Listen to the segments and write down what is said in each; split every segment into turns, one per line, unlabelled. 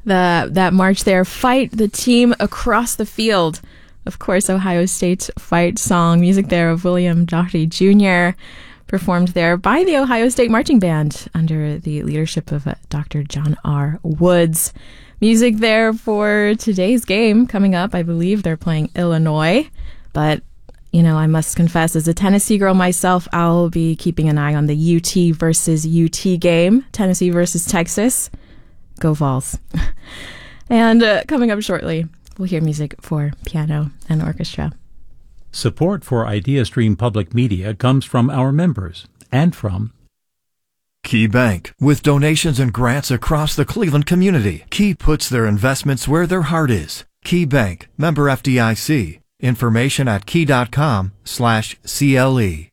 that march there, Fight the Team Across the Field. Of course, Ohio State's fight song, music there of William Daugherty Jr., performed there by the Ohio State Marching Band under the leadership of Dr. John R. Woods. Music there for today's game coming up. I believe they're playing Illinois, but I must confess, as a Tennessee girl myself, I'll be keeping an eye on the UT versus UT game, Tennessee versus Texas. Go Vols. And coming up shortly, we'll hear music for piano and orchestra.
Support for IdeaStream Public Media comes from our members and from
Key Bank. With donations and grants across the Cleveland community, Key puts their investments where their heart is. Key Bank, member FDIC. Information at key.com/CLE.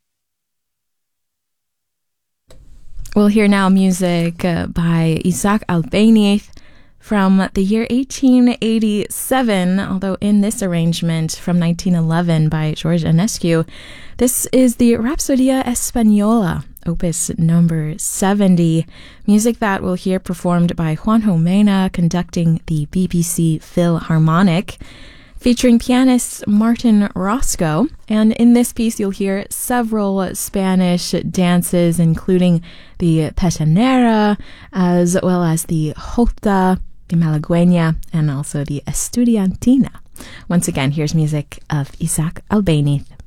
We'll hear now music by Isaac Albéniz from the year 1887, although in this arrangement from 1911 by George Enescu. This is the Rapsodia Española, opus number 70, music that we'll hear performed by Juanjo Mena, conducting the BBC Philharmonic, featuring pianist Martin Roscoe. And in this piece, you'll hear several Spanish dances, including the petanera, as well as the jota, the malagueña, and also the estudiantina. Once again, here's music of Isaac Albéniz.